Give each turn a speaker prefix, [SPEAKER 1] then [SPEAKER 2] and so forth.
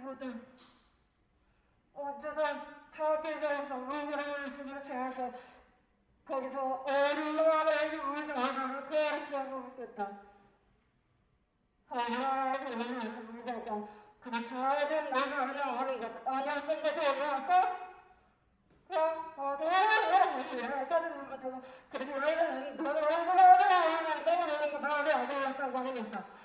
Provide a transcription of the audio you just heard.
[SPEAKER 1] 친구들 어쩌다 타계자에서 의견을 채워서 거기서 얼마나 유명한 가르치고 있겠다. 하나의 의견을 그렇게 하는 나는 아니야 근데 저기할까? 그래서